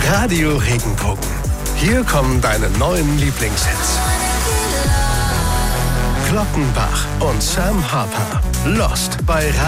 Radio Regenbogen. Hier kommen deine neuen Lieblingshits. Glockenbach und Sam Harper. Lost bei